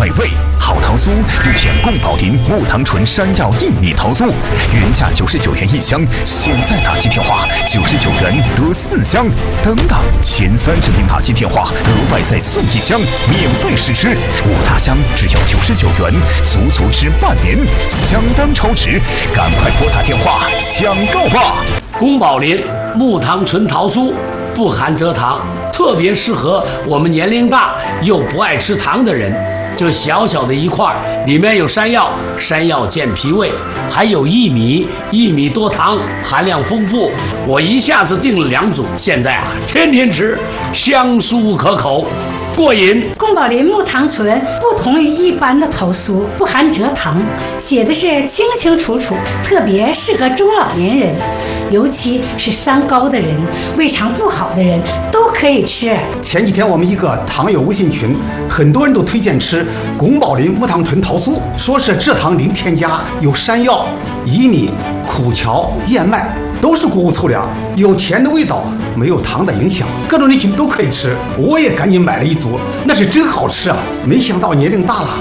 美味。好桃酥就选宫保林木糖醇山药薏米桃酥，原价99元1箱，现在打击电话99元得4箱，等等，前30名打击电话额外再送1箱，免费试吃，5大箱只要99元，足足吃半年，相当超值，赶快拨打电话抢购吧！ 宫保林木糖醇桃酥不含蔗糖，特别适合我们年龄大又不爱吃糖的人。这小小的一块里面有山药，山药健脾胃，还有薏米，薏米多糖，含量丰富。我一下子订了2组，现在天天吃，香酥可口，过瘾。 宫保林木糖醇不同于一般的桃酥，不含蔗糖，写的是清清楚楚，特别适合中老年人，尤其是三高的人、胃肠不好的人都可以吃。 前几天我们一个糖友微信群，很多人都推荐吃宫保林木糖醇桃酥，说是蔗糖零添加，有山药、薏米、苦荞、燕麦，都是谷物粗粮，有甜的味道，没有糖的影响，各种人群都可以吃。我也赶紧买了1组，那是真好吃啊！没想到年龄大了